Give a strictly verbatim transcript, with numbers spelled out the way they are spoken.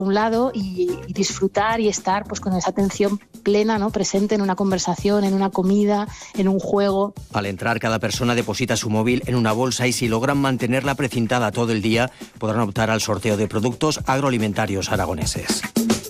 un lado y, y disfrutar y estar pues con esa atención plena, ¿no? Presente en una conversación, en una comida, en un juego. Al entrar, cada persona deposita su móvil en una bolsa y si logran mantenerla precintada todo el día, podrán optar al sorteo de productos agroalimentarios aragoneses.